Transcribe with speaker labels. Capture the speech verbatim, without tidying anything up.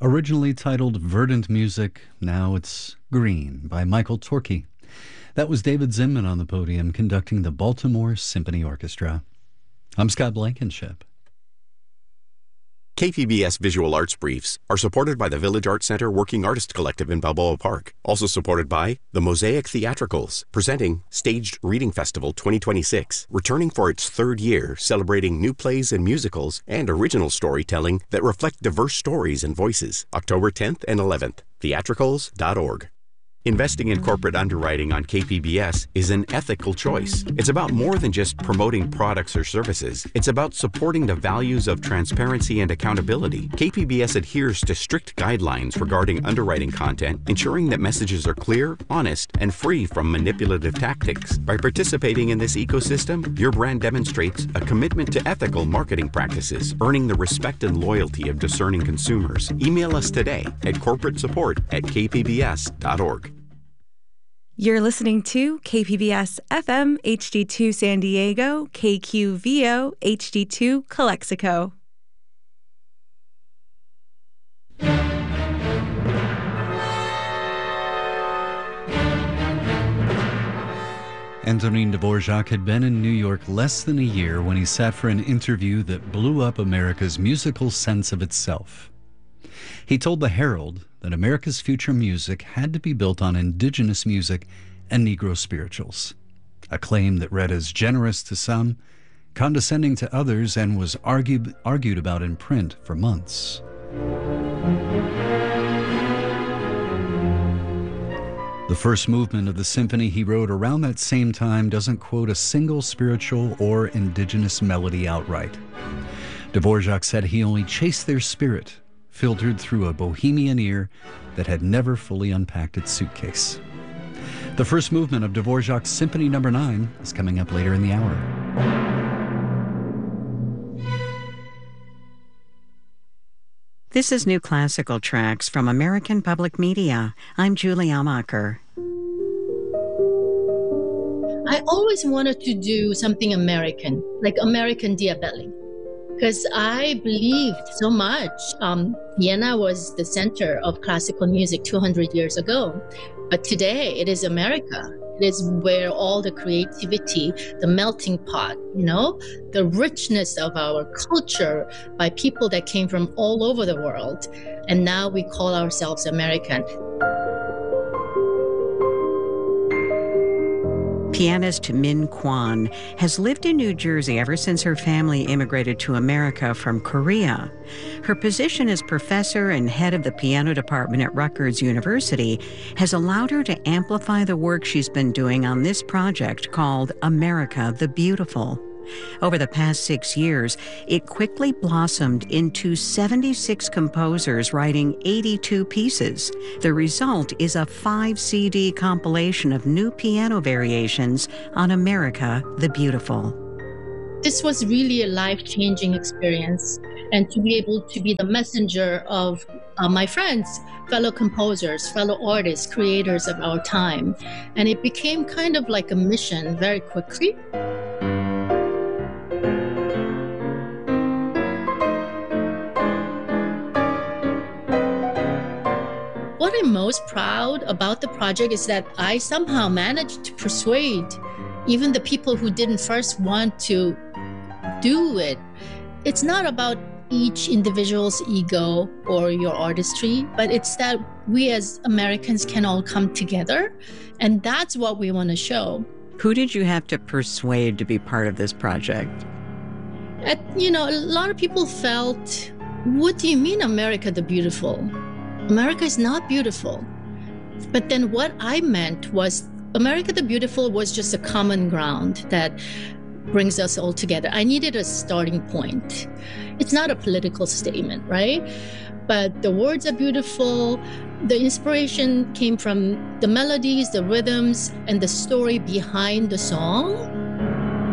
Speaker 1: Originally titled Verdant Music, now it's Green by Michael Torke. That was David Zinman on the podium conducting the Baltimore Symphony Orchestra. I'm Scott Blankenship.
Speaker 2: K P B S Visual Arts Briefs are supported by the Village Arts Center Working Artist Collective in Balboa Park. Also supported by the Mosaic Theatricals, presenting Staged Reading Festival twenty twenty-six, returning for its third year, celebrating new plays and musicals and original storytelling that reflect diverse stories and voices. October tenth and eleventh, theatricals dot org. Investing in corporate underwriting on K P B S is an ethical choice. It's about more than just promoting products or services. It's about supporting the values of transparency and accountability. K P B S adheres to strict guidelines regarding underwriting content, ensuring that messages are clear, honest, and free from manipulative tactics. By participating in this ecosystem, your brand demonstrates a commitment to ethical marketing practices, earning the respect and loyalty of discerning consumers. Email us today at corporate support at k p b s dot org.
Speaker 3: You're listening to K P B S F M H D two San Diego, K Q V O H D two Calexico.
Speaker 1: Antonin Dvorak had been in New York less than a year when he sat for an interview that blew up America's musical sense of itself. He told the Herald that America's future music had to be built on indigenous music and Negro spirituals, a claim that read as generous to some, condescending to others, and was argued, argued about in print for months. The first movement of the symphony he wrote around that same time doesn't quote a single spiritual or indigenous melody outright. Dvorak said he only chased their spirit, filtered through a bohemian ear that had never fully unpacked its suitcase. The first movement of Dvorak's Symphony Number nine is coming up later in the hour.
Speaker 4: This is New Classical Tracks from American Public Media. I'm Julie Amacher.
Speaker 5: I always wanted to do something American, like American Diabelli, because I believed so much. Um, Vienna was the center of classical music two hundred years ago, but today it is America. It is where all the creativity, the melting pot, you know, the richness of our culture by people that came from all over the world. And now we call ourselves American.
Speaker 4: Pianist Min Kwon has lived in New Jersey ever since her family immigrated to America from Korea. Her position as professor and head of the piano department at Rutgers University has allowed her to amplify the work she's been doing on this project called America the Beautiful. Over the past six years, it quickly blossomed into seventy-six composers writing eighty-two pieces. The result is a five C D compilation of new piano variations on America the Beautiful.
Speaker 5: This was really a life-changing experience, and to be able to be the messenger of uh, my friends, fellow composers, fellow artists, creators of our time. And it became kind of like a mission very quickly. What I'm most proud about the project is that I somehow managed to persuade even the people who didn't first want to do it. It's not about each individual's ego or your artistry, but it's that we as Americans can all come together, and that's what we want to show.
Speaker 4: Who did you have to persuade to be part of this project?
Speaker 5: At, you know, a lot of people felt, what do you mean America the Beautiful? America is not beautiful. But then what I meant was America the Beautiful was just a common ground that brings us all together. I needed a starting point. It's not a political statement, right? But the words are beautiful. The inspiration came from the melodies, the rhythms, and the story behind the song.